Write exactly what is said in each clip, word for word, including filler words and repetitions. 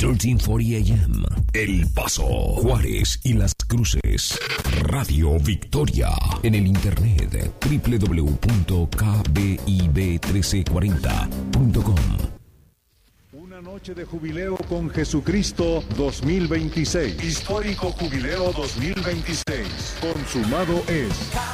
trece cuarenta A M, El Paso, Juárez y Las Cruces. Radio Victoria. En el internet doble u doble u doble u punto k b i b trece cuarenta punto com. Una noche de jubileo con Jesucristo dos mil veintiséis. Histórico Jubileo dos mil veintiséis. Consumado es.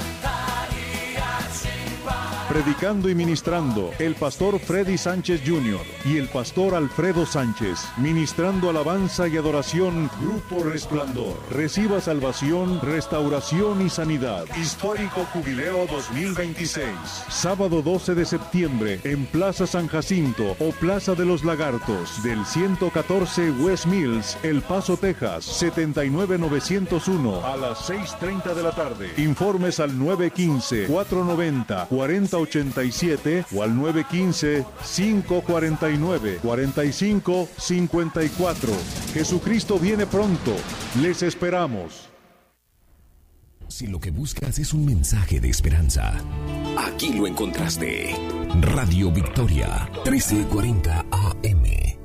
Predicando y ministrando el pastor Freddy Sánchez junior y el pastor Alfredo Sánchez. Ministrando alabanza y adoración, Grupo Resplandor. Reciba salvación, restauración y sanidad. Histórico Jubileo dos mil veintiséis. Sábado doce de septiembre en Plaza San Jacinto o Plaza de los Lagartos del ciento catorce West Mills, El Paso, Texas, setenta y nueve mil novecientos uno a las seis treinta de la tarde. Informes al nueve uno cinco, cuatro nueve cero, cuarenta ochenta y siete o al nueve uno cinco, cinco cuatro nueve, cuatro cinco cinco cuatro. Jesucristo viene pronto. Les esperamos. Si lo que buscas es un mensaje de esperanza, aquí lo encontraste. Radio Victoria, trece cuarenta A M.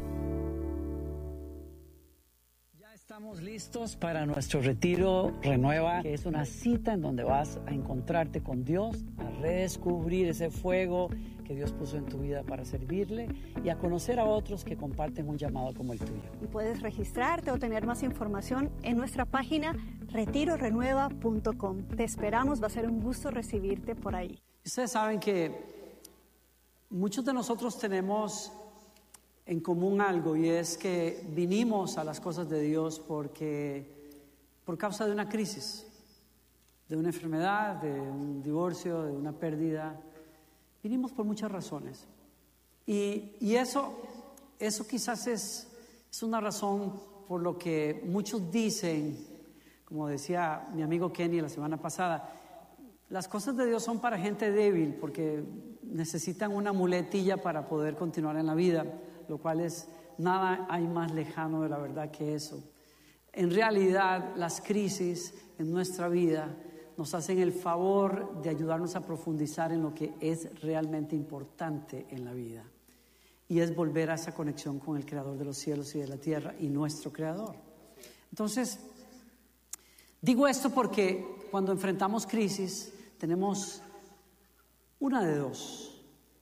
Estamos listos para nuestro retiro Renueva, que es una cita en donde vas a encontrarte con Dios, a redescubrir ese fuego que Dios puso en tu vida para servirle y a conocer a otros que comparten un llamado como el tuyo. Y puedes registrarte o tener más información en nuestra página retiro renueva punto com. Te esperamos, va a ser un gusto recibirte por ahí. Ustedes saben que muchos de nosotros tenemos en común algo, y es que vinimos a las cosas de Dios porque por causa de una crisis, de una enfermedad, de un divorcio, de una pérdida. Vinimos por muchas razones. Y, y eso, eso quizás es, es una razón por lo que muchos dicen, como decía mi amigo Kenny la semana pasada, las cosas de Dios son para gente débil porque necesitan una muletilla para poder continuar en la vida, lo cual es, nada hay más lejano de la verdad que eso. En realidad, las crisis en nuestra vida nos hacen el favor de ayudarnos a profundizar en lo que es realmente importante en la vida, y es volver a esa conexión con el Creador de los cielos y de la tierra y nuestro Creador. Entonces, digo esto porque cuando enfrentamos crisis tenemos una de dos.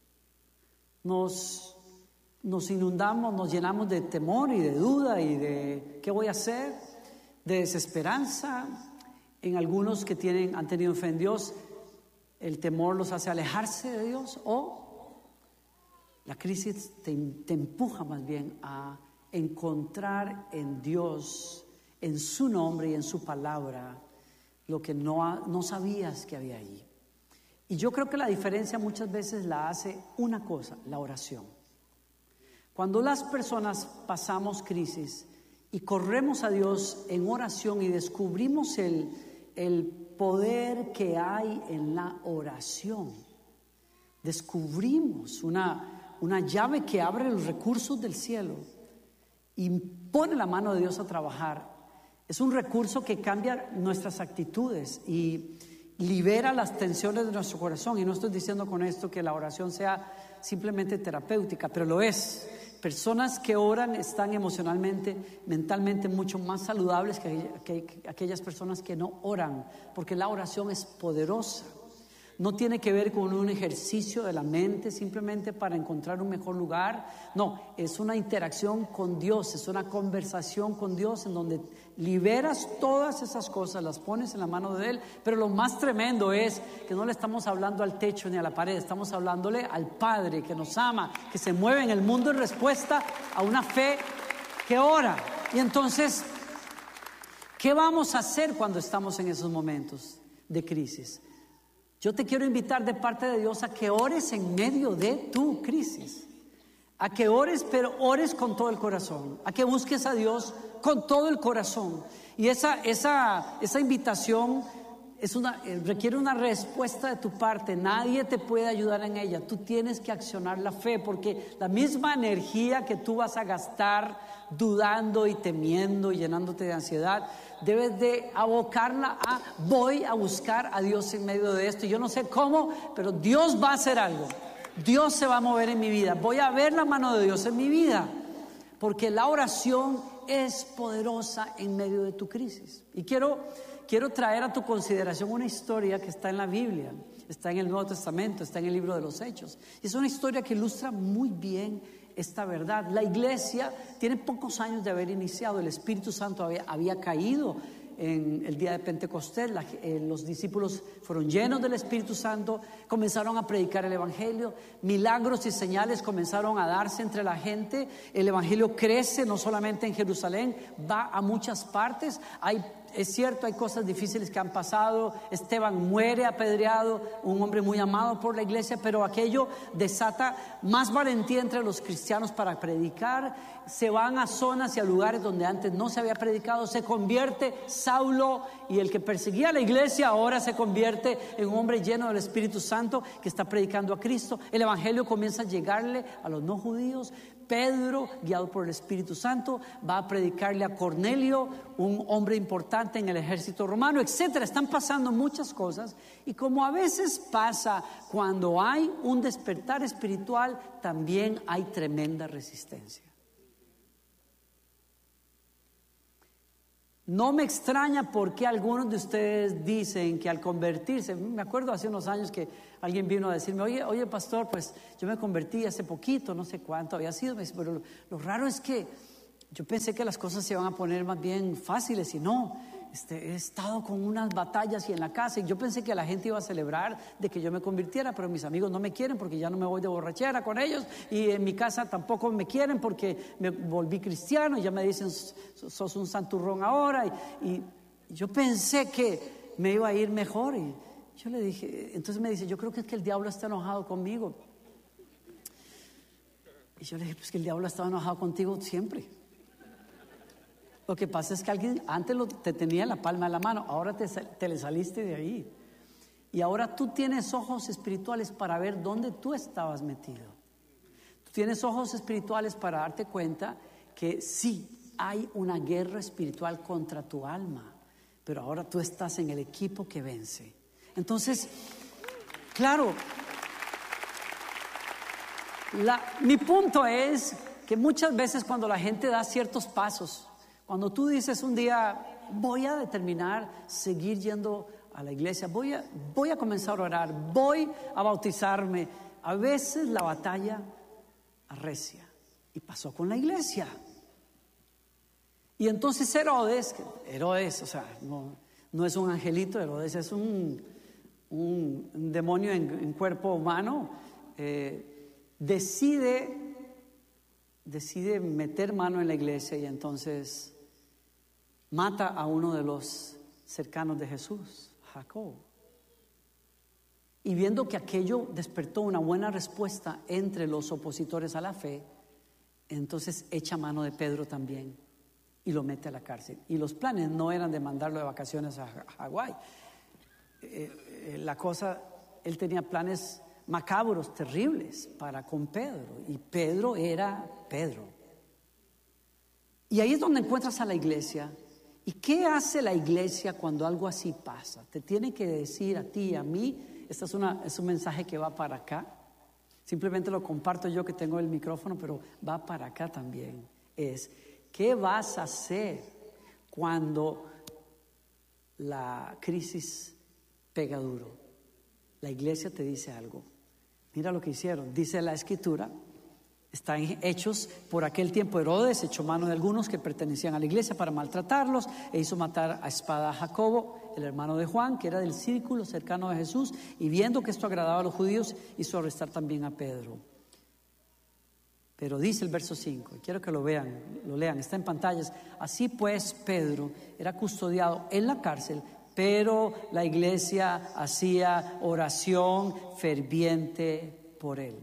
Nos Nos inundamos, nos llenamos de temor y de duda y de ¿qué voy a hacer? De desesperanza. En algunos que tienen, han tenido fe en Dios, el temor los hace alejarse de Dios, o la crisis te, te empuja más bien a encontrar en Dios, en su nombre y en su palabra, lo que no, no sabías que había ahí. Y yo creo que la diferencia muchas veces la hace una cosa, la oración. Cuando las personas pasamos crisis y corremos a Dios en oración y descubrimos el, el poder que hay en la oración, descubrimos una, una llave que abre los recursos del cielo y pone la mano de Dios a trabajar. Es un recurso que cambia nuestras actitudes y libera las tensiones de nuestro corazón. Y no estoy diciendo con esto que la oración sea simplemente terapéutica, pero lo es. Personas que oran están emocionalmente, mentalmente mucho más saludables que, que, que aquellas personas que no oran, porque la oración es poderosa. No tiene que ver con un ejercicio de la mente simplemente para encontrar un mejor lugar. No, es una interacción con Dios, es una conversación con Dios en donde liberas todas esas cosas, las pones en la mano de Él. Pero lo más tremendo es que no le estamos hablando al techo ni a la pared, estamos hablándole al Padre que nos ama, que se mueve en el mundo en respuesta a una fe que ora. Y entonces, ¿qué vamos a hacer cuando estamos en esos momentos de crisis? Yo te quiero invitar de parte de Dios a que ores en medio de tu crisis, a que ores, pero ores con todo el corazón, a que busques a Dios con todo el corazón. Y esa, esa, esa invitación es una, requiere una respuesta de tu parte. Nadie te puede ayudar en ella. Tú tienes que accionar la fe, porque la misma energía que tú vas a gastar dudando y temiendo y llenándote de ansiedad, debes de abocarla a voy a buscar a Dios en medio de esto. Yo no sé cómo, pero Dios va a hacer algo. Dios se va a mover en mi vida. Voy a ver la mano de Dios en mi vida. porque la oración es poderosa en medio de tu crisis. Y quiero, quiero traer a tu consideración una historia que está en la Biblia, está en el Nuevo Testamento, está en el libro de los Hechos. Y es una historia que ilustra muy bien esta verdad. La iglesia tiene pocos años de haber iniciado, el Espíritu Santo había, había caído en el día de Pentecostés. La, eh, los discípulos fueron llenos del Espíritu Santo, comenzaron a predicar el Evangelio, milagros y señales comenzaron a darse entre la gente, el Evangelio crece no solamente en Jerusalén, va a muchas partes. Hay, es cierto, hay cosas difíciles que han pasado. Esteban muere apedreado, un hombre muy amado por la iglesia, pero aquello desata más valentía entre los cristianos para predicar. Se van a zonas y a lugares donde antes no se había predicado. Se convierte Saulo, y el que perseguía a la iglesia ahora se convierte en un hombre lleno del Espíritu Santo que está predicando a Cristo. El Evangelio comienza a llegarle a los no judíos. Pedro, guiado por el Espíritu Santo, va a predicarle a Cornelio, un hombre importante en el ejército romano, etcétera. Están pasando muchas cosas, y como a veces pasa cuando hay un despertar espiritual, también hay tremenda resistencia. No me extraña por qué algunos de ustedes dicen que al convertirse, me acuerdo hace unos años que alguien vino a decirme, oye, oye pastor, pues yo me convertí hace poquito, no sé cuánto había sido, pero lo, lo raro es que yo pensé que las cosas se iban a poner más bien fáciles, y no, este, he estado con unas batallas y en la casa, y yo pensé que la gente iba a celebrar de que yo me convirtiera, pero mis amigos no me quieren porque ya no me voy de borrachera con ellos, y en mi casa tampoco me quieren porque me volví cristiano, y ya me dicen, sos un santurrón ahora, y, y yo pensé que me iba a ir mejor. Y yo le dije, entonces me dice, yo creo que es que el diablo está enojado conmigo. Y yo le dije, pues que el diablo estaba enojado contigo siempre. Lo que pasa es que alguien antes lo, te tenía en la palma de la mano, ahora te, te le saliste de ahí. Y ahora tú tienes ojos espirituales para ver dónde tú estabas metido. Tú tienes ojos espirituales para darte cuenta que sí, hay una guerra espiritual contra tu alma, pero ahora tú estás en el equipo que vence. Entonces, claro, la, mi punto es que muchas veces cuando la gente da ciertos pasos, cuando tú dices un día, voy a determinar seguir yendo a la iglesia, voy a, voy a comenzar a orar, voy a bautizarme, a veces la batalla arrecia. Y pasó con la iglesia. Y entonces Herodes, Herodes, o sea, no, no es un angelito, Herodes es un, un, un demonio en, en cuerpo humano, eh, decide, decide meter mano en la iglesia, y entonces mata a uno de los cercanos de Jesús, Jacob. Y viendo que aquello despertó una buena respuesta entre los opositores a la fe, entonces echa mano de Pedro también y lo mete a la cárcel. Y los planes no eran de mandarlo de vacaciones a Hawái. Eh, eh, la cosa, él tenía planes macabros, terribles para con Pedro, y Pedro era Pedro. Y ahí es donde encuentras a la iglesia. ¿Y qué hace la iglesia cuando algo así pasa? Te tiene que decir a ti y a mí. Este es, una, es un mensaje que va para acá. Simplemente lo comparto yo que tengo el micrófono, pero va para acá también. Es, ¿qué vas a hacer cuando la crisis pega duro? La iglesia te dice algo. Mira lo que hicieron. Dice la Escritura, está en Hechos, por aquel tiempo Herodes echó mano de algunos que pertenecían a la iglesia para maltratarlos, e hizo matar a espada a Jacobo, el hermano de Juan, que era del círculo cercano de Jesús, y viendo que esto agradaba a los judíos, hizo arrestar también a Pedro. Pero dice el verso cinco, y quiero que lo vean, lo lean, está en pantallas. Así pues, Pedro era custodiado en la cárcel, pero la iglesia hacía oración ferviente por él.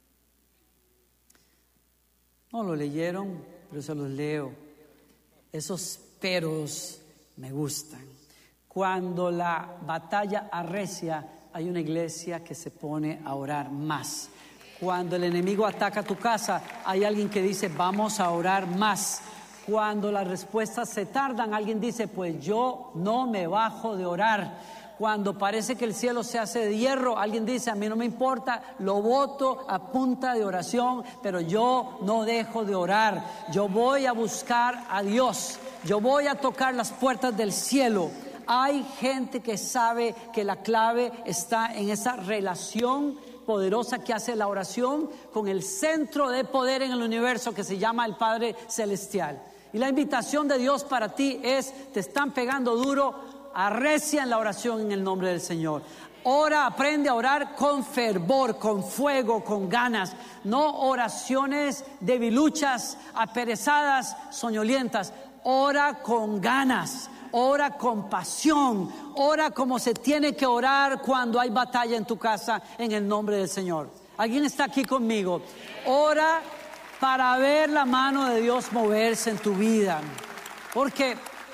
No lo leyeron, pero se los leo. Esos peros me gustan. Cuando la batalla arrecia, hay una iglesia que se pone a orar más. Cuando el enemigo ataca tu casa, hay alguien que dice, vamos a orar más. Cuando las respuestas se tardan, alguien dice, pues yo no me bajo de orar. Cuando parece que el cielo se hace de hierro, alguien dice, a mí no me importa, lo voto a punta de oración, pero yo no dejo de orar. Yo voy a buscar a Dios, yo voy a tocar las puertas del cielo. Hay gente que sabe que la clave está en esa relación poderosa que hace la oración con el centro de poder en el universo que se llama el Padre Celestial. Y la invitación de Dios para ti es, te están pegando duro, arrecia en la oración en el nombre del Señor. Ora, aprende a orar con fervor, con fuego, con ganas. No oraciones debiluchas, aperezadas, soñolientas. Ora con ganas, ora con pasión, ora como se tiene que orar cuando hay batalla en tu casa en el nombre del Señor. ¿Alguien está aquí conmigo? Ora para ver la mano de Dios moverse en tu vida. Porque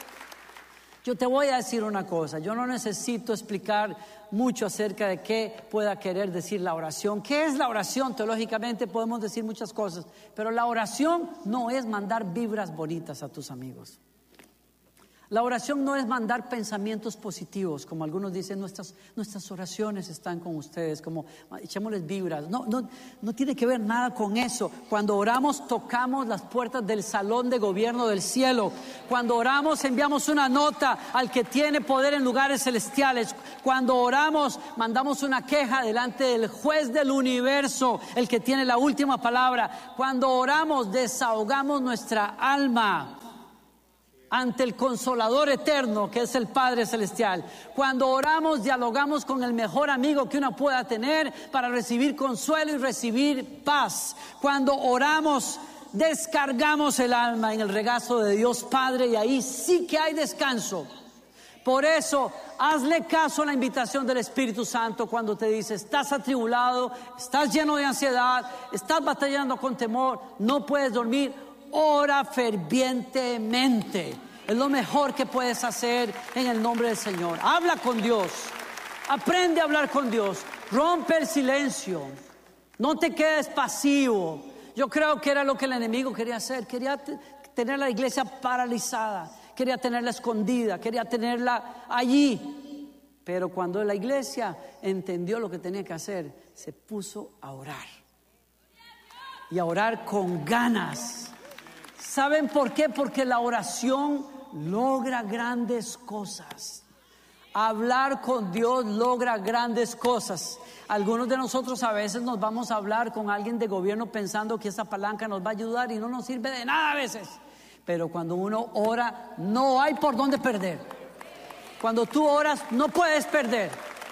yo te voy a decir una cosa, yo no necesito explicar mucho acerca de qué pueda querer decir la oración. ¿Qué es la oración? Teológicamente podemos decir muchas cosas, pero la oración no es mandar vibras bonitas a tus amigos. La oración no es mandar pensamientos positivos, como algunos dicen, nuestras, nuestras oraciones están con ustedes, como echémosles vibras. No, no, no tiene que ver nada con eso. Cuando oramos, tocamos las puertas del salón de gobierno del cielo. Cuando oramos, enviamos una nota al que tiene poder en lugares celestiales. Cuando oramos, mandamos una queja delante del juez del universo, el que tiene la última palabra. Cuando oramos, desahogamos nuestra alma ante el Consolador eterno que es el Padre Celestial. Cuando oramos, dialogamos con el mejor amigo que uno pueda tener para recibir consuelo y recibir paz. Cuando oramos, descargamos el alma en el regazo de Dios Padre, y ahí sí que hay descanso. Por eso, hazle caso a la invitación del Espíritu Santo cuando te dice, estás atribulado, estás lleno de ansiedad, estás batallando con temor, no puedes dormir. Ora fervientemente. Es lo mejor que puedes hacer en el nombre del Señor. Habla con Dios. Aprende a hablar con Dios. Rompe el silencio. No te quedes pasivo. Yo creo que era lo que el enemigo quería hacer. Quería t- tener la iglesia paralizada. Quería tenerla escondida. Quería tenerla allí. Pero cuando la iglesia entendió lo que tenía que hacer, se puso a orar. Y a orar con ganas. ¿Saben por qué? Porque la oración logra grandes cosas. Hablar con Dios logra grandes cosas. Algunos de nosotros a veces nos vamos a hablar con alguien de gobierno pensando que esa palanca nos va a ayudar y no nos sirve de nada a veces. Pero cuando uno ora, no hay por dónde perder. Cuando tú oras, no puedes perder.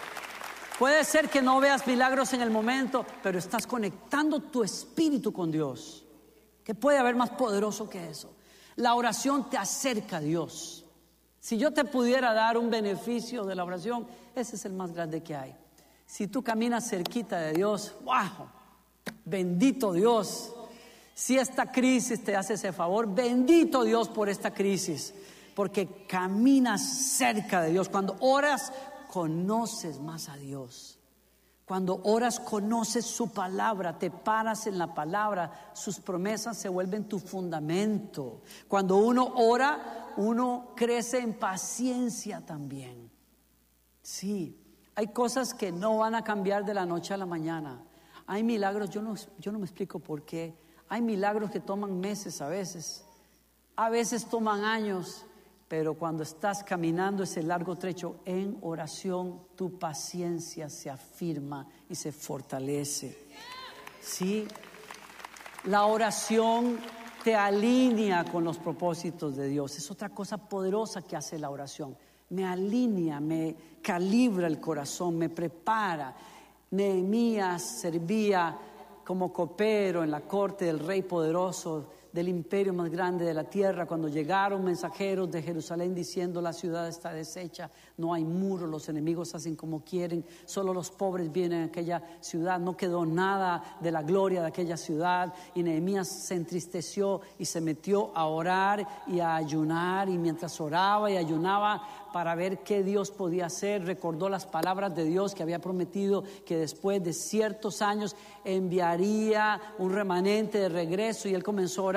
Puede ser que no veas milagros en el momento, pero estás conectando tu espíritu con Dios. ¿Qué puede haber más poderoso que eso? La oración te acerca a Dios. Si yo te pudiera dar un beneficio de la oración, ese es el más grande que hay. Si tú caminas cerquita de Dios, ¡wow! Bendito Dios. Si esta crisis te hace ese favor, bendito Dios por esta crisis. Porque caminas cerca de Dios. Cuando oras, conoces más a Dios. Cuando oras, conoces su palabra, te paras en la palabra, sus promesas se vuelven tu fundamento. Cuando uno ora, uno crece en paciencia también. Sí, hay cosas que no van a cambiar de la noche a la mañana. Hay milagros, yo no, yo no me explico por qué. Hay milagros que toman meses a veces, a veces toman años. Pero cuando estás caminando ese largo trecho en oración, tu paciencia se afirma y se fortalece. Sí, la oración te alinea con los propósitos de Dios. Es otra cosa poderosa que hace la oración. Me alinea, me calibra el corazón, me prepara. Nehemías servía como copero en la corte del rey poderoso del imperio más grande de la tierra, cuando llegaron mensajeros de Jerusalén diciendo la ciudad está deshecha, no hay muro, los enemigos hacen como quieren, solo los pobres vienen a aquella ciudad, no quedó nada de la gloria de aquella ciudad, y Nehemías se entristeció y se metió a orar y a ayunar, y mientras oraba y ayunaba para ver qué Dios podía hacer, recordó las palabras de Dios que había prometido que después de ciertos años enviaría un remanente de regreso, y él comenzó a orar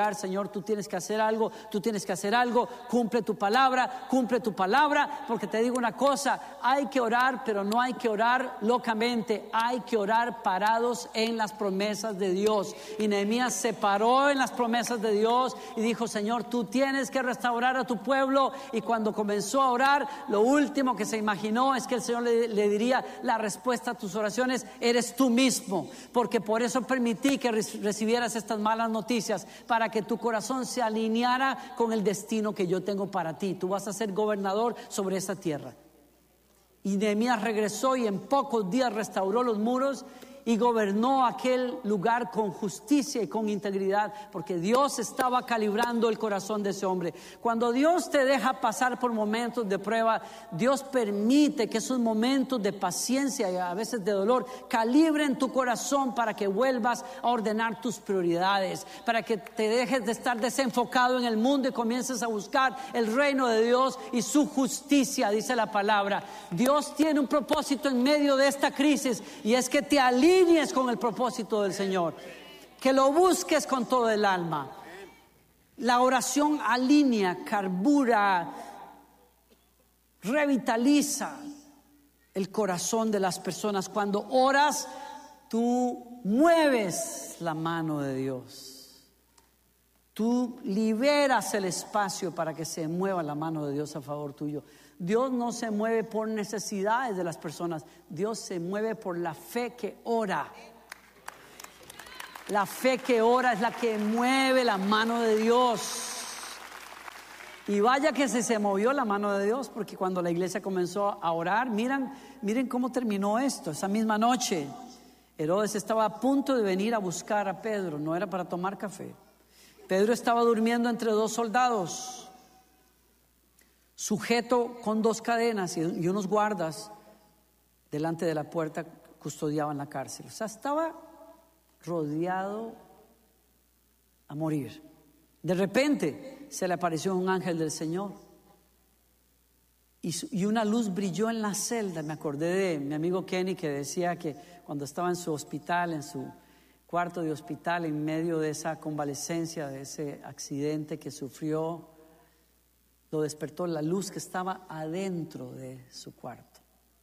orar, Señor, tú tienes que hacer algo, tú tienes que hacer algo, cumple tu palabra, cumple tu palabra, porque te digo una cosa, hay que orar, pero no hay que orar locamente, hay que orar parados en las promesas de Dios. Y Nehemías se paró en las promesas de Dios y dijo, Señor, tú tienes que restaurar a tu pueblo. Y cuando comenzó a orar, lo último que se imaginó es que el Señor le, le diría, la respuesta a tus oraciones eres tú mismo, porque por eso permití que recibieras estas malas noticias, para que tu corazón se alineara con el destino que yo tengo para ti. Tú vas a ser gobernador sobre esa tierra. Y Nehemías regresó y en pocos días restauró los muros y gobernó aquel lugar con justicia y con integridad, porque Dios estaba calibrando el corazón de ese hombre. Cuando Dios te deja pasar por momentos de prueba, Dios permite que esos momentos de paciencia y a veces de dolor calibren tu corazón para que vuelvas a ordenar tus prioridades, para que te dejes de estar desenfocado en el mundo y comiences a buscar el reino de Dios y su justicia, dice la palabra. Dios tiene un propósito en medio de esta crisis, y es que te alinees con el propósito del Señor, que lo busques con todo el alma. La oración alinea, carbura, revitaliza el corazón de las personas. Cuando oras, tú mueves la mano de Dios, tú liberas el espacio para que se mueva la mano de Dios a favor tuyo. Dios no se mueve por necesidades de las personas, Dios se mueve por la fe que ora. La fe que ora es la que mueve la mano de Dios. Y vaya que se, se movió la mano de Dios, porque cuando la iglesia comenzó a orar, miren, miren cómo terminó esto. Esa misma noche, Herodes estaba a punto de venir a buscar a Pedro, no era para tomar café. Pedro estaba durmiendo entre dos soldados, sujeto con dos cadenas, y unos guardas delante de la puerta custodiaban la cárcel. O sea, estaba rodeado a morir. De repente se le apareció un ángel del Señor y, su, y una luz brilló en la celda. Me acordé de mi amigo Kenny, que decía que cuando estaba en su hospital, en su cuarto de hospital, en medio de esa convalecencia, de ese accidente que sufrió, lo despertó la luz que estaba adentro de su cuarto.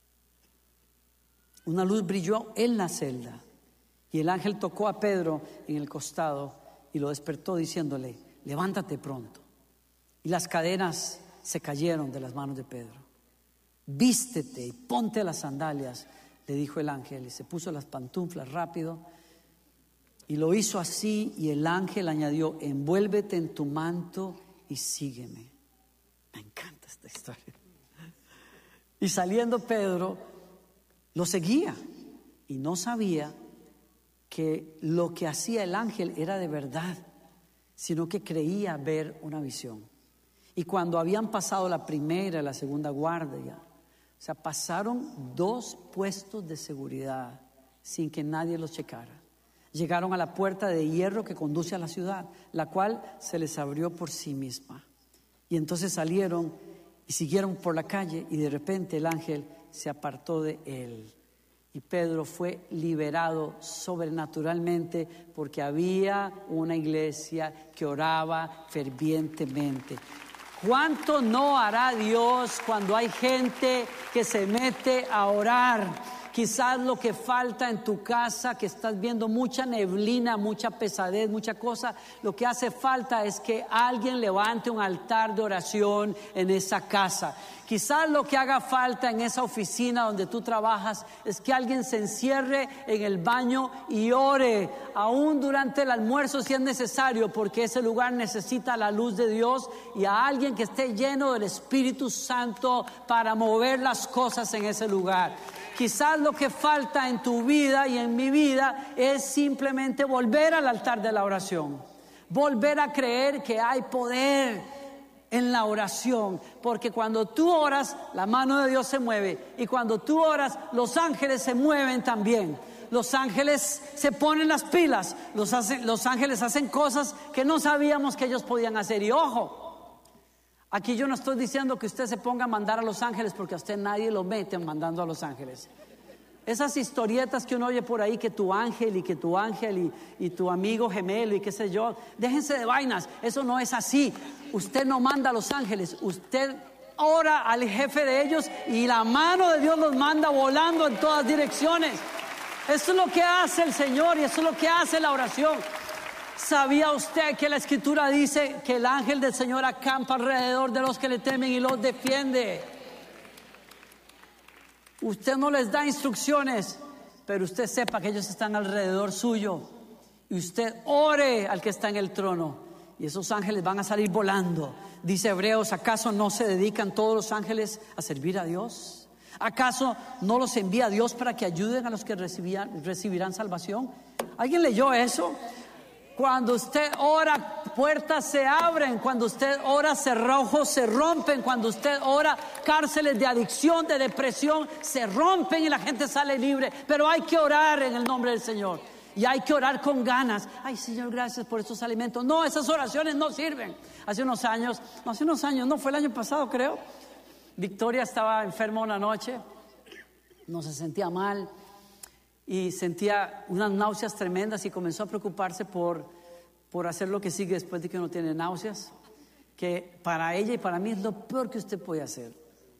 Una luz brilló en la celda y el ángel tocó a Pedro en el costado y lo despertó diciéndole, levántate pronto. Y las cadenas se cayeron de las manos de Pedro. Vístete y ponte las sandalias, le dijo el ángel, y se puso las pantuflas rápido y lo hizo así. Y el ángel añadió, envuélvete en tu manto y sígueme. Me encanta esta historia. Y saliendo Pedro lo seguía y no sabía que lo que hacía el ángel era de verdad, sino que creía ver una visión. Y cuando habían pasado la primera y la segunda guardia, o sea, pasaron dos puestos de seguridad sin que nadie los checara. Llegaron a la puerta de hierro que conduce a la ciudad, la cual se les abrió por sí misma. Y entonces salieron y siguieron por la calle, y de repente el ángel se apartó de él. Y Pedro fue liberado sobrenaturalmente, porque había una iglesia que oraba fervientemente. ¿Cuánto no hará Dios cuando hay gente que se mete a orar? Quizás lo que falta en tu casa, que estás viendo mucha neblina, mucha pesadez, mucha cosa, lo que hace falta es que alguien levante un altar de oración en esa casa. Quizás lo que haga falta en esa oficina donde tú trabajas es que alguien se encierre en el baño y ore, aún durante el almuerzo si es necesario, porque ese lugar necesita la luz de Dios y a alguien que esté lleno del Espíritu Santo para mover las cosas en ese lugar. Quizás lo que falta en tu vida y en mi vida es simplemente volver al altar de la oración, volver a creer que hay poder en la oración, porque cuando tú oras, la mano de Dios se mueve, y cuando tú oras, los ángeles se mueven también. Los ángeles se ponen las pilas, los, hacen, los ángeles hacen cosas que no sabíamos que ellos podían hacer. Y ojo, aquí yo no estoy diciendo que usted se ponga a mandar a los ángeles, porque a usted nadie lo mete mandando a los ángeles. Esas historietas que uno oye por ahí, que tu ángel y que tu ángel y, y tu amigo gemelo y qué sé yo, déjense de vainas, eso no es así. Usted no manda a los ángeles, usted ora al jefe de ellos y la mano de Dios los manda volando en todas direcciones. Eso es lo que hace el Señor y eso es lo que hace la oración. ¿Sabía usted que la Escritura dice que el ángel del Señor acampa alrededor de los que le temen y los defiende? Usted no les da instrucciones, pero usted sepa que ellos están alrededor suyo y usted ore al que está en el trono y esos ángeles van a salir volando. Dice Hebreos, ¿acaso no se dedican todos los ángeles a servir a Dios? ¿Acaso no los envía Dios para que ayuden a los que recibían, recibirán salvación? ¿Alguien leyó eso? Cuando usted ora, puertas se abren. Cuando usted ora, cerrojos se rompen. Cuando usted ora, cárceles de adicción, de depresión se rompen y la gente sale libre. Pero hay que orar en el nombre del Señor. Y hay que orar con ganas. Ay, Señor, gracias por estos alimentos. No, esas oraciones no sirven. Hace unos años, no hace unos años, no, fue el año pasado creo. Victoria estaba enferma una noche. No se sentía mal. Y sentía unas náuseas tremendas y comenzó a preocuparse por, por hacer lo que sigue después de que uno tiene náuseas, que para ella y para mí es lo peor que usted puede hacer.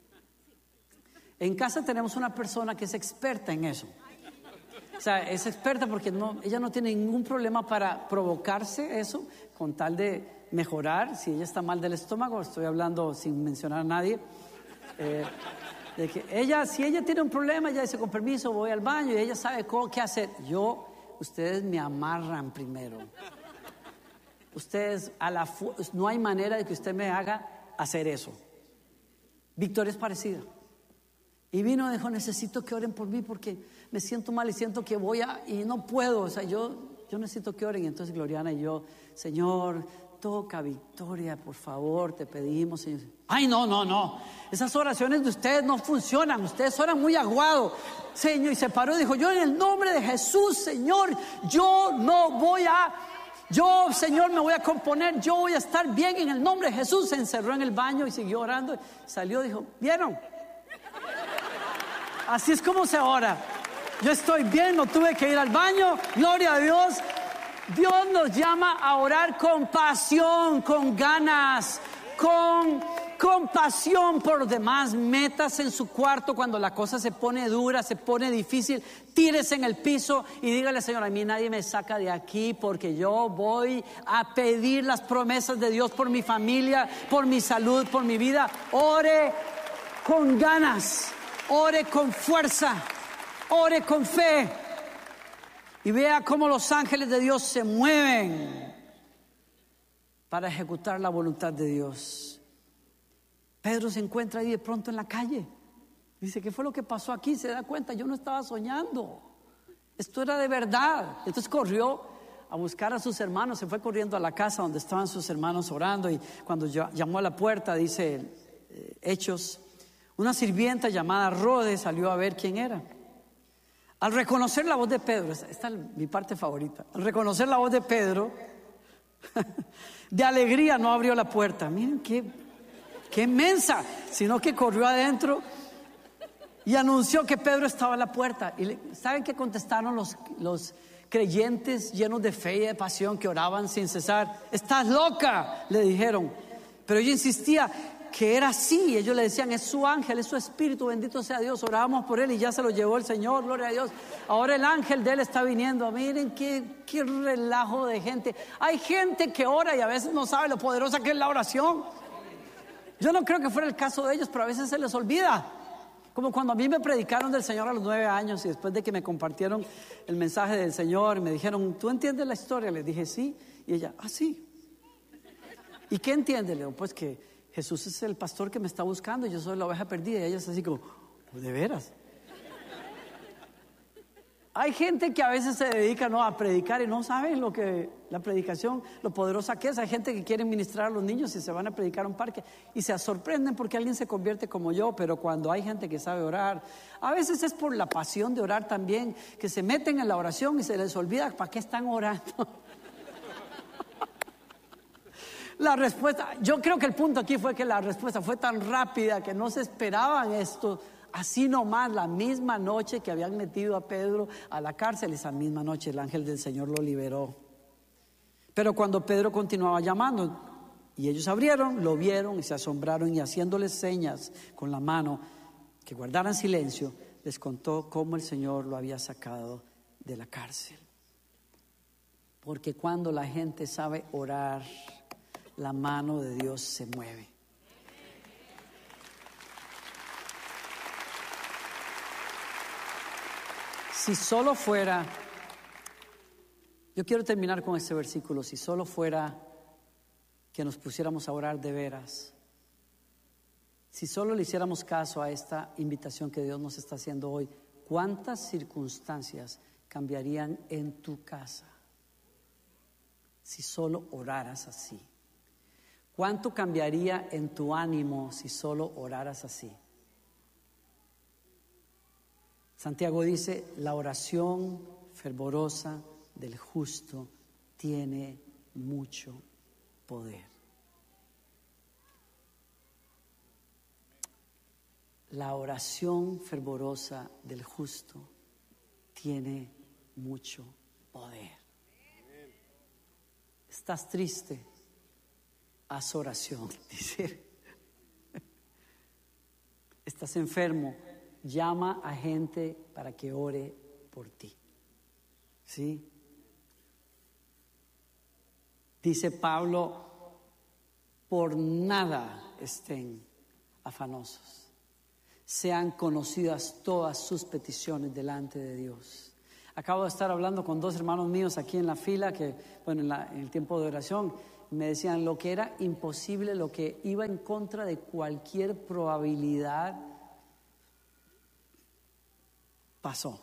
En casa tenemos una persona que es experta en eso. O sea, es experta porque no, ella no tiene ningún problema para provocarse eso, con tal de mejorar. Si ella está mal del estómago, estoy hablando sin mencionar a nadie, eh, de que ella, si ella tiene un problema, ella dice, con permiso, voy al baño, y ella sabe cómo, qué hacer. Yo, ustedes me amarran primero. Ustedes, a la fu- no hay manera de que usted me haga hacer eso. Victoria es parecida. Y vino y dijo, necesito que oren por mí porque me siento mal y siento que voy a, y no puedo, o sea, yo, yo necesito que oren. Y entonces Gloriana y yo, Señor, toca Victoria, por favor, te pedimos, Señor. Ay, no, no, no, esas oraciones de ustedes no funcionan, ustedes oran muy aguado, Señor. Y se paró y dijo, yo en el nombre de Jesús, Señor, yo no voy a, yo, Señor, me voy a componer, yo voy a estar bien en el nombre de Jesús. Se encerró en el baño y siguió orando, salió y dijo, ¿vieron? Así es como se ora. Yo estoy bien, no tuve que ir al baño, gloria a Dios. Dios nos llama a orar con pasión, con ganas, con compasión por los demás. Métase en su cuarto cuando la cosa se pone dura, se pone difícil, tírese en el piso y dígale, Señor, a mí nadie me saca de aquí porque yo voy a pedir las promesas de Dios por mi familia, por mi salud, por mi vida. Ore con ganas, ore con fuerza, ore con fe. Y vea cómo los ángeles de Dios se mueven para ejecutar la voluntad de Dios. Pedro se encuentra ahí de pronto en la calle. Dice, ¿qué fue lo que pasó aquí? Se da cuenta, yo no estaba soñando. Esto era de verdad. Entonces corrió a buscar a sus hermanos. Se fue corriendo a la casa donde estaban sus hermanos orando. Y cuando llamó a la puerta, dice eh, Hechos, una sirvienta llamada Rode salió a ver quién era. Al reconocer la voz de Pedro, esta es mi parte favorita, al reconocer la voz de Pedro, de alegría no abrió la puerta. Miren qué, qué mensa, sino que corrió adentro y anunció que Pedro estaba en la puerta. Y le, ¿saben qué contestaron los, los creyentes llenos de fe y de pasión que oraban sin cesar? Estás loca, le dijeron. Pero ella insistía que era así. Ellos le decían, es su ángel, es su espíritu, bendito sea Dios. Orábamos por él y ya se lo llevó el Señor, gloria a Dios. Ahora el ángel de él está viniendo. Miren qué, qué relajo de gente. Hay gente que ora y a veces no sabe lo poderosa que es la oración. Yo no creo que fuera el caso de ellos, pero a veces se les olvida. Como cuando a mí me predicaron del Señor a los nueve años y después de que me compartieron el mensaje del Señor, me dijeron, ¿tú entiendes la historia? Les dije, sí. Y ella, ah, sí. ¿Y qué entiende? Le digo, pues que Jesús es el pastor que me está buscando y yo soy la oveja perdida. Y ella es así como, ¿de veras? Hay gente que a veces se dedica, ¿no?, a predicar y no saben lo que la predicación, lo poderosa que es. Hay gente que quiere ministrar a los niños y se van a predicar a un parque y se sorprenden porque alguien se convierte como yo. Pero cuando hay gente que sabe orar, a veces es por la pasión de orar también, que se meten en la oración y se les olvida para qué están orando. La respuesta, yo creo que el punto aquí fue que la respuesta fue tan rápida que no se esperaban esto Así nomás, la misma noche que habían metido a Pedro a la cárcel, esa misma noche el ángel del Señor lo liberó. Pero cuando Pedro continuaba llamando y ellos abrieron, lo vieron y se asombraron, y haciéndoles señas con la mano que guardaran silencio, les contó cómo el Señor lo había sacado de la cárcel. Porque cuando la gente sabe orar, la mano de Dios se mueve. Si solo fuera, yo quiero terminar con este versículo, si solo fuera que nos pusiéramos a orar de veras, si solo le hiciéramos caso a esta invitación que Dios nos está haciendo hoy, ¿cuántas circunstancias cambiarían en tu casa si solo oraras así? ¿Cuánto cambiaría en tu ánimo si solo oraras así? Santiago dice, la oración fervorosa del justo tiene mucho poder. La oración fervorosa del justo tiene mucho poder. ¿Estás triste? Haz oración, dice. ¿Estás enfermo? Llama a gente para que ore por ti. ¿Sí? Dice Pablo, por nada estén afanosos. Sean conocidas todas sus peticiones delante de Dios. Acabo de estar hablando con dos hermanos míos aquí en la fila, que, bueno, en, la, en el tiempo de oración, me decían lo que era imposible, lo que iba en contra de cualquier probabilidad, pasó.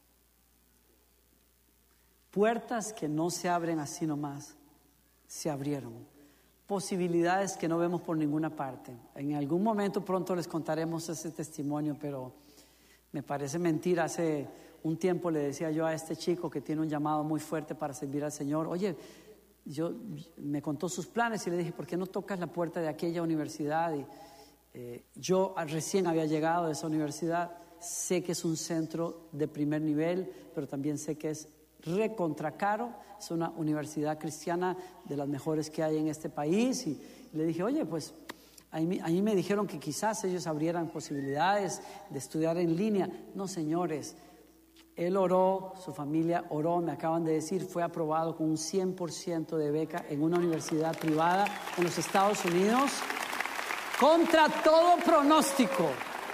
Puertas que no se abren así nomás, se abrieron. Posibilidades que no vemos por ninguna parte. En algún momento pronto les contaremos ese testimonio, pero me parece mentira. Hace un tiempo le decía yo a este chico que tiene un llamado muy fuerte para servir al Señor, oye, yo, me contó sus planes y le dije, ¿por qué no tocas la puerta de aquella universidad? Y eh, yo recién había llegado de esa universidad. Sé que es un centro de primer nivel, pero también sé que es recontra caro. Es una universidad cristiana de las mejores que hay en este país. Y le dije, oye, pues ahí, ahí me dijeron que quizás ellos abrieran posibilidades de estudiar en línea. No, señores, él oró, su familia oró, me acaban de decir, fue aprobado con un cien por ciento de beca en una universidad privada en los Estados Unidos, contra todo pronóstico.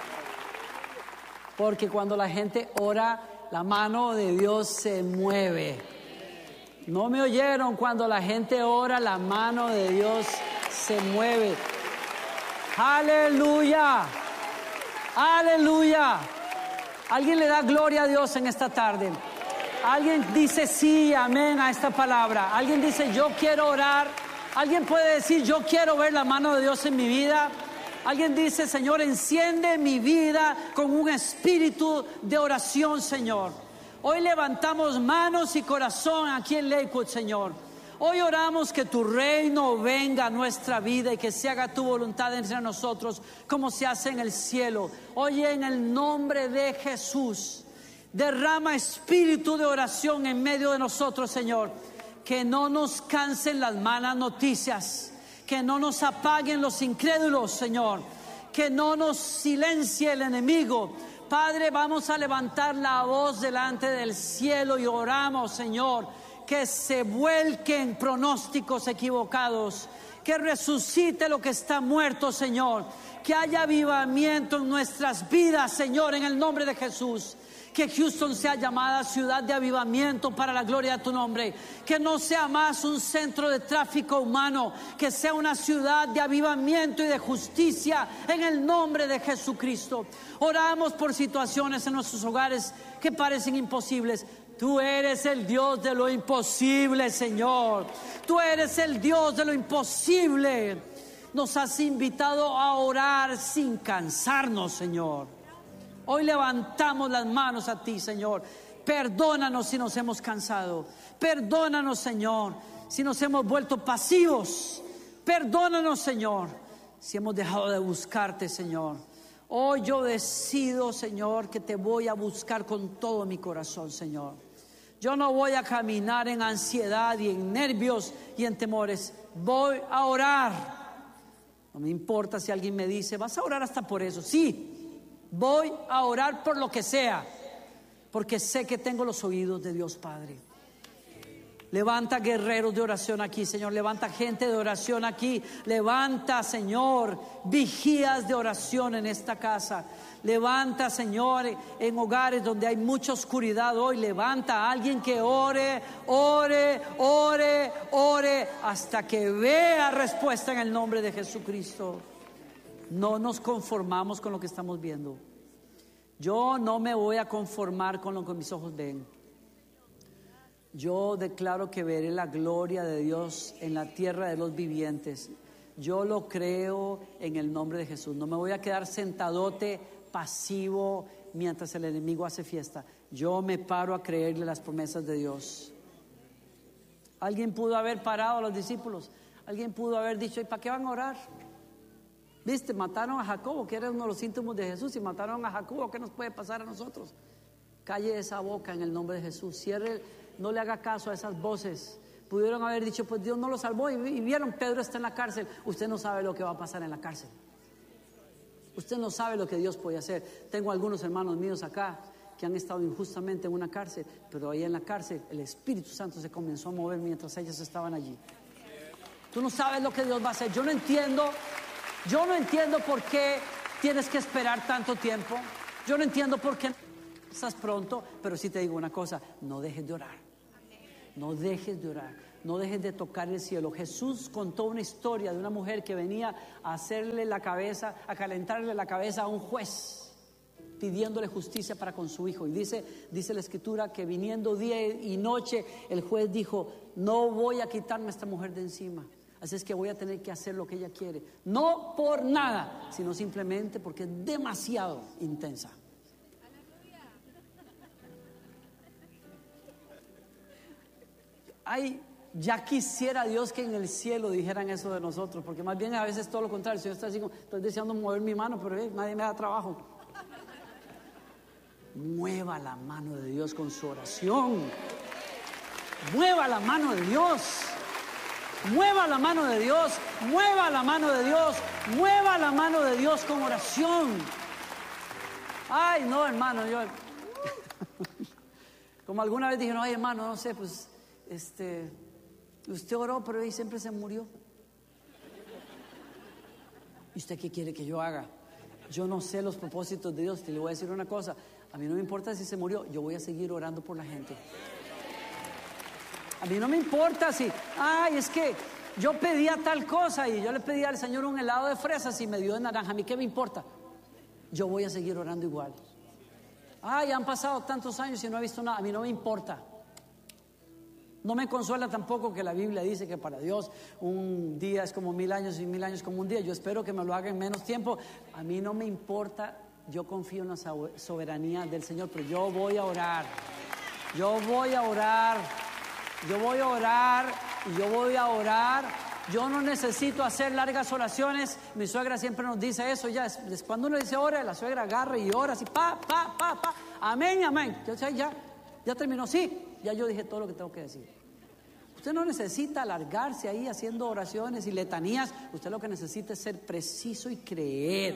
Porque cuando la gente ora, la mano de Dios se mueve. ¿No me oyeron? Cuando la gente ora, la mano de Dios se mueve. ¡Aleluya! ¡Aleluya! ¿Alguien le da gloria a Dios en esta tarde? ¿Alguien dice sí, amén a esta palabra? ¿Alguien dice yo quiero orar? ¿Alguien puede decir yo quiero ver la mano de Dios en mi vida? Alguien dice, Señor, enciende mi vida con un espíritu de oración, Señor. Hoy levantamos manos y corazón aquí en Lakewood, Señor. Hoy oramos que tu reino venga a nuestra vida y que se haga tu voluntad entre nosotros como se hace en el cielo. Hoy en el nombre de Jesús, derrama espíritu de oración en medio de nosotros, Señor. Que no nos cansen las malas noticias. Que no nos apaguen los incrédulos, Señor. Que no nos silencie el enemigo. Padre, vamos a levantar la voz delante del cielo y oramos, Señor, que se vuelquen pronósticos equivocados. Que resucite lo que está muerto, Señor. Que haya avivamiento en nuestras vidas, Señor, en el nombre de Jesús. Que Houston sea llamada ciudad de avivamiento para la gloria de tu nombre. Que no sea más un centro de tráfico humano, que sea una ciudad de avivamiento y de justicia en el nombre de Jesucristo. Oramos por situaciones en nuestros hogares que parecen imposibles. Tú eres el Dios de lo imposible, Señor. Tú eres el Dios de lo imposible. Nos has invitado a orar sin cansarnos, Señor. Hoy levantamos las manos a ti, Señor. Perdónanos si nos hemos cansado. Perdónanos, Señor, si nos hemos vuelto pasivos. Perdónanos, Señor, si hemos dejado de buscarte, Señor. Hoy yo decido, Señor, que te voy a buscar con todo mi corazón, Señor. Yo no voy a caminar en ansiedad y en nervios y en temores. Voy a orar. No me importa si alguien me dice, ¿vas a orar hasta por eso? Sí, voy a orar por lo que sea, porque sé que tengo los oídos de Dios Padre. Levanta guerreros de oración aquí, Señor. Levanta gente de oración aquí. Levanta, Señor, vigías de oración en esta casa. Levanta, Señor, en hogares donde hay mucha oscuridad hoy. Levanta a alguien que ore, ore, ore, ore hasta que vea respuesta en el nombre de Jesucristo. No nos conformamos con lo que estamos viendo. Yo no me voy a conformar con lo que mis ojos ven. Yo declaro que veré la gloria de Dios en la tierra de los vivientes. Yo lo creo en el nombre de Jesús. No me voy a quedar sentadote, pasivo, mientras el enemigo hace fiesta. Yo me paro a creerle las promesas de Dios. Alguien pudo haber parado a los discípulos. Alguien pudo haber dicho, ¿y para qué van a orar? Viste, mataron a Jacobo, que era uno de los síntomas de Jesús. Y mataron a Jacobo, ¿qué nos puede pasar a nosotros? Calle esa boca en el nombre de Jesús. Cierre, no le haga caso a esas voces. Pudieron haber dicho, pues Dios no lo salvó. Y, y vieron, Pedro está en la cárcel. Usted no sabe lo que va a pasar en la cárcel. Usted no sabe lo que Dios puede hacer. Tengo algunos hermanos míos acá que han estado injustamente en una cárcel, pero ahí en la cárcel el Espíritu Santo se comenzó a mover mientras ellos estaban allí. Tú no sabes lo que Dios va a hacer. Yo no entiendo, yo no entiendo por qué tienes que esperar tanto tiempo. Yo no entiendo por qué estás pronto, pero sí te digo una cosa, no dejes de orar. No dejes de orar, no dejes de tocar el cielo. Jesús contó una historia de una mujer que venía a hacerle la cabeza, a calentarle la cabeza a un juez, pidiéndole justicia para con su hijo. Y dice, dice la escritura que viniendo día y noche, el juez dijo, no voy a quitarme a esta mujer de encima. Así es que voy a tener que hacer lo que ella quiere. No por nada, sino simplemente porque es demasiado intensa. Ay, ya quisiera Dios que en el cielo dijeran eso de nosotros, porque más bien a veces todo lo contrario. El Señor está así como, estoy deseando mover mi mano, pero eh, nadie me da trabajo. Mueva la mano de Dios con su oración. Mueva la mano de Dios. Mueva la mano de Dios. Mueva la mano de Dios. Mueva la mano de Dios con oración. Ay, no, hermano, yo como alguna vez dijeron, ay, hermano, no sé, pues Este, usted oró, pero ahí siempre se murió. ¿Y usted qué quiere que yo haga? Yo no sé los propósitos de Dios. Te le voy a decir una cosa, a mí no me importa si se murió. Yo voy a seguir orando por la gente. A mí no me importa si, ay, es que yo pedía tal cosa y yo le pedí al Señor un helado de fresas y me dio de naranja. A mí qué me importa. Yo voy a seguir orando igual. Ay, han pasado tantos años y no he visto nada. A mí no me importa. No me consuela tampoco que la Biblia dice que para Dios un día es como mil años y mil años como un día. Yo espero que me lo haga en menos tiempo. A mí no me importa. Yo confío en la soberanía del Señor, pero yo voy a orar. Yo voy a orar. Yo voy a orar y yo voy a orar. Yo no necesito hacer largas oraciones. Mi suegra siempre nos dice eso. Ya es, es cuando uno dice ora, la suegra agarra y ora así, pa, pa, pa, pa. Amén, amén. Yo, ya, ya, ya terminó, sí. Ya yo dije todo lo que tengo que decir. Usted no necesita alargarse ahí haciendo oraciones y letanías. Usted lo que necesita es ser preciso y creer.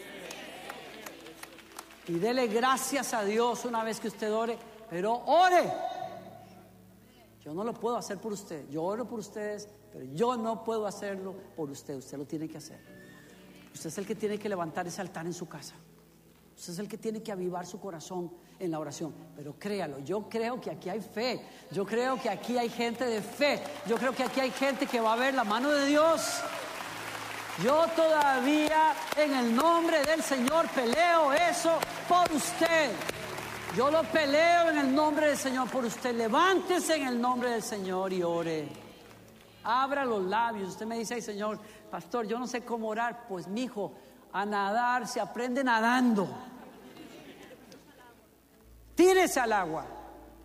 Y dele gracias a Dios una vez que usted ore, pero ore. Yo no lo puedo hacer por usted. Yo oro por ustedes, pero yo no puedo hacerlo por usted. Usted lo tiene que hacer. Usted es el que tiene que levantar ese altar en su casa. Usted es el que tiene que avivar su corazón en la oración. Pero créalo, yo creo que aquí hay fe. Yo creo que aquí hay gente de fe. Yo creo que aquí hay gente que va a ver la mano de Dios. Yo todavía en el nombre del Señor peleo eso por usted. Yo lo peleo en el nombre del Señor por usted. Levántese en el nombre del Señor y ore. Abra los labios. Usted me dice, ay, Señor, pastor, yo no sé cómo orar. Pues mijo, a nadar se aprende nadando. Tírese al agua.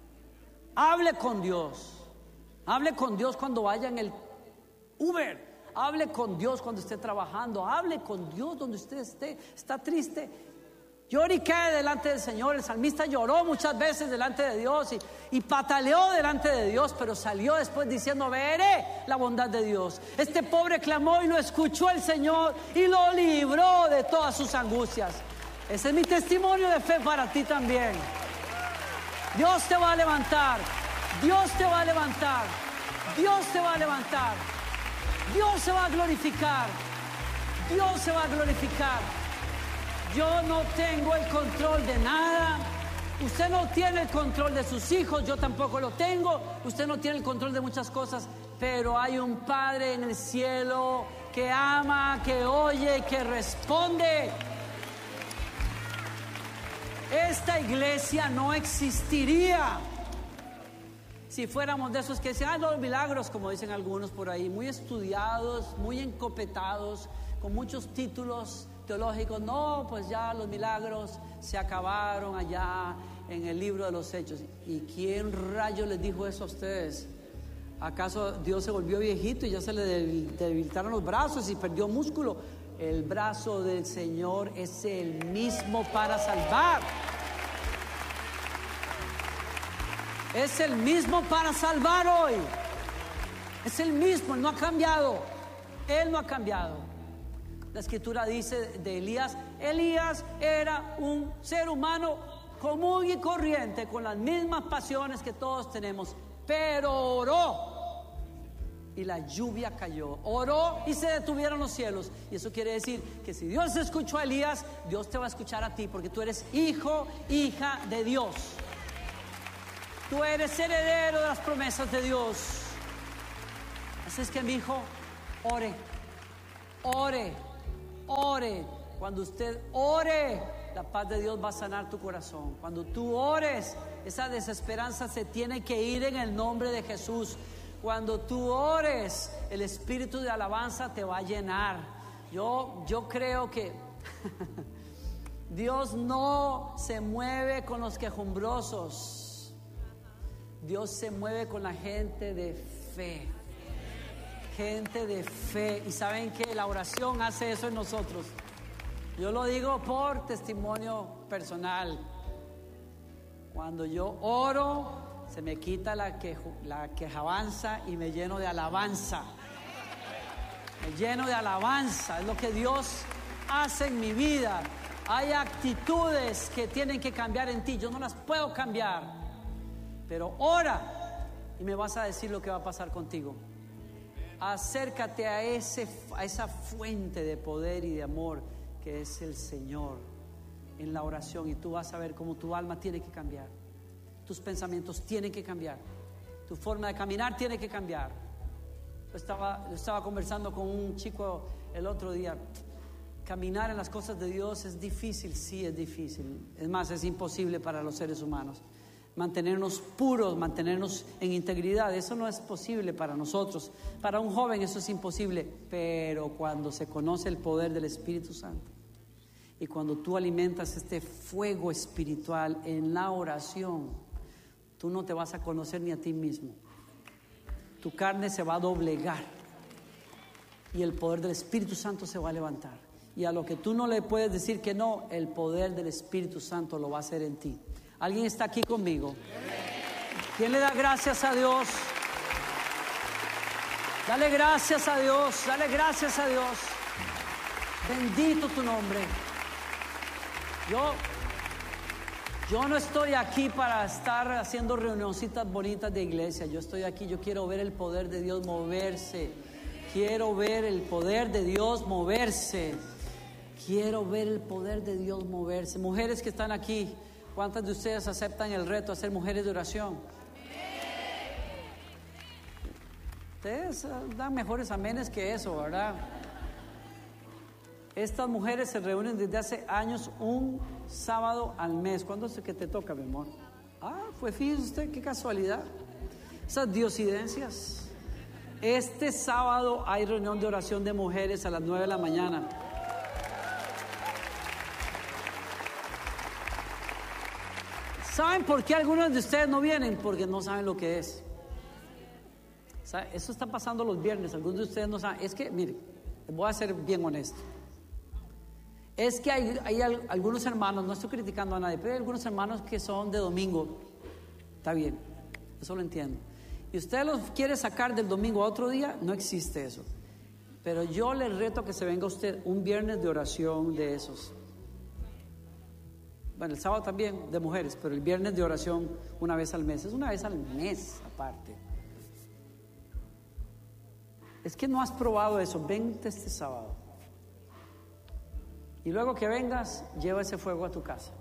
Hable con Dios. Hable con Dios cuando vaya en el Uber. Hable con Dios cuando esté trabajando. Hable con Dios donde usted esté. Está triste, llore y quede delante del Señor. El salmista lloró muchas veces delante de Dios y, y pataleó delante de Dios, pero salió después diciendo: veré la bondad de Dios. Este pobre clamó y lo escuchó el Señor y lo libró de todas sus angustias. Ese es mi testimonio de fe para ti también. Dios te va a levantar. Dios te va a levantar. Dios te va a levantar. Dios se va a glorificar. Dios se va a glorificar. Yo no tengo el control de nada. Usted no tiene el control de sus hijos. Yo tampoco lo tengo. Usted no tiene el control de muchas cosas. Pero hay un Padre en el cielo que ama, que oye, que responde. Esta iglesia no existiría si fuéramos de esos que dicen: ah, los milagros, como dicen algunos por ahí, muy estudiados, muy encopetados, con muchos títulos teológicos. No, pues ya los milagros se acabaron allá en el libro de los Hechos. ¿Y quién rayos les dijo eso a ustedes? ¿Acaso Dios se volvió viejito y ya se le debilitaron los brazos y perdió músculo? El brazo del Señor es el mismo para salvar. Es el mismo para salvar hoy. Es el mismo, Él no ha cambiado. Él no ha cambiado. La escritura dice de Elías: Elías era un ser humano común y corriente, con las mismas pasiones que todos tenemos, pero oró y la lluvia cayó. Oró y se detuvieron los cielos. Y eso quiere decir que si Dios escuchó a Elías, Dios te va a escuchar a ti, porque tú eres hijo, hija de Dios. Tú eres heredero de las promesas de Dios. Así es que, mi hijo, ore, ore, ore. Cuando usted ore, la paz de Dios va a sanar tu corazón. Cuando tú ores, esa desesperanza se tiene que ir en el nombre de Jesús. Cuando tú ores, el espíritu de alabanza te va a llenar. Yo, yo creo que Dios no se mueve con los quejumbrosos. Dios se mueve con la gente de fe. Gente de fe. Y saben que la oración hace eso en nosotros. Yo lo digo por testimonio personal. Cuando yo oro, se me quita la, quejo, la quejabanza y me lleno de alabanza. Me lleno de alabanza. Es lo que Dios hace en mi vida. Hay actitudes que tienen que cambiar en ti. Yo no las puedo cambiar. Pero ora y me vas a decir lo que va a pasar contigo. Acércate a, ese, a esa fuente de poder y de amor que es el Señor en la oración, y tú vas a ver cómo tu alma tiene que cambiar. Tus pensamientos tienen que cambiar. Tu forma de caminar tiene que cambiar. Yo estaba, yo estaba conversando con un chico el otro día. Caminar en las cosas de Dios es difícil, sí es difícil. Es más, es imposible para los seres humanos. Mantenernos puros, mantenernos en integridad, eso no es posible para nosotros. Para un joven eso es imposible. Pero cuando se conoce el poder del Espíritu Santo y cuando tú alimentas este fuego espiritual en la oración, tú no te vas a conocer ni a ti mismo. Tu carne se va a doblegar y el poder del Espíritu Santo se va a levantar. Y a lo que tú no le puedes decir que no, el poder del Espíritu Santo lo va a hacer en ti. ¿Alguien está aquí conmigo? ¿Quién le da gracias a Dios? Dale gracias a Dios, dale gracias a Dios. Bendito tu nombre. Yo, yo no estoy aquí para estar haciendo reunioncitas bonitas de iglesia. Yo estoy aquí, yo quiero ver el poder de Dios moverse. Quiero ver el poder de Dios moverse. Quiero ver el poder de Dios moverse. Mujeres que están aquí, ¿cuántas de ustedes aceptan el reto de ser mujeres de oración? Ustedes dan mejores amenes que eso, ¿verdad? Estas mujeres se reúnen desde hace años un sábado al mes. ¿Cuándo es que te toca, mi amor? Ah, pues fíjese usted, qué casualidad. Esas diosidencias. Este sábado hay reunión de oración de mujeres a las nueve de la mañana. ¿Saben por qué algunos de ustedes no vienen? Porque no saben lo que es. sea, eso está pasando los viernes. Algunos de ustedes no saben. Es que, mire, voy a ser bien honesto. Es que hay, hay algunos hermanos, no estoy criticando a nadie, pero hay algunos hermanos que son de domingo. Está bien, eso lo entiendo. Y usted los quiere sacar del domingo a otro día, no existe eso. Pero yo le reto a que se venga usted un viernes de oración de esos. Bueno, el sábado también de mujeres, pero el viernes de oración una vez al mes. Es una vez al mes aparte. Es que no has probado eso. Vente este sábado. Y luego que vengas, lleva ese fuego a tu casa.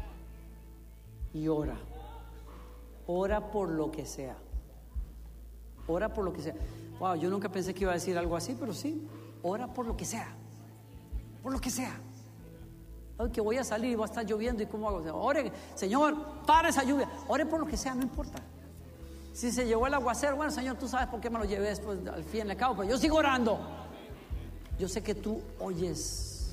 Y ora. Ora por lo que sea. Ora por lo que sea. Wow, yo nunca pensé que iba a decir algo así, pero sí. Ora por lo que sea. Por lo que sea. Ay, que voy a salir y va a estar lloviendo, ¿y cómo hago? Ore, Señor, para esa lluvia. Ore por lo que sea, no importa. Si se llevó el aguacero, bueno, Señor, tú sabes por qué me lo llevé después, al fin y al cabo, pero yo sigo orando. Yo sé que tú oyes.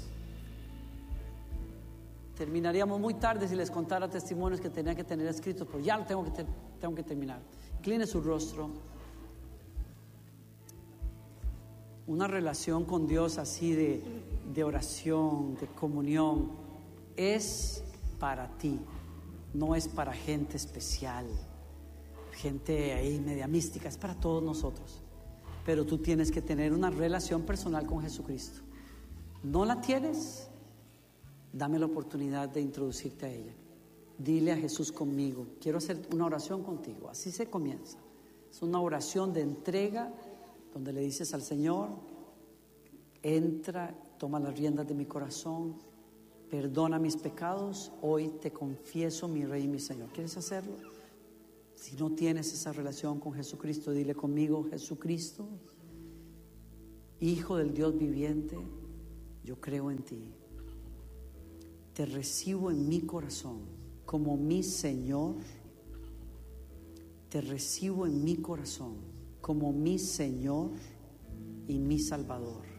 Terminaríamos muy tarde si les contara testimonios que tenía que tener escritos, pero ya lo tengo que, te, tengo que terminar. Incline su rostro. Una relación con Dios así de, de oración, de comunión, es para ti, no es para gente especial, gente ahí media mística, es para todos nosotros. Pero tú tienes que tener una relación personal con Jesucristo. ¿No la tienes? Dame la oportunidad de introducirte a ella. Dile a Jesús conmigo, quiero hacer una oración contigo. Así se comienza. Es una oración de entrega, donde le dices al Señor: entra, toma las riendas de mi corazón, perdona mis pecados, hoy te confieso mi Rey y mi Señor. ¿Quieres hacerlo? Si no tienes esa relación con Jesucristo, dile conmigo: Jesucristo, Hijo del Dios viviente, yo creo en ti, te recibo en mi corazón como mi Señor, te recibo en mi corazón como mi Señor y mi Salvador.